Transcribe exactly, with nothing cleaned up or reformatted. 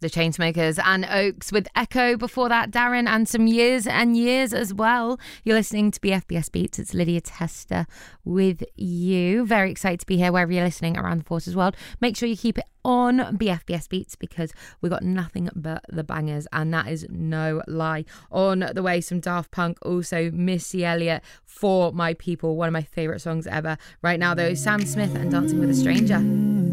The Chainsmokers and Oaks with Echo. Before that, Darren and some Years and Years as well. You're listening to B F B S Beats. It's Lydia Tester with you. Very excited to be here wherever you're listening around the Forces world. Make sure you keep it on B F B S Beats because we've got nothing but the bangers, and that is no lie. On the way, some Daft Punk, also Missy Elliott, For My People, one of my favourite songs ever. Right now though, Sam Smith and Dancing with a Stranger.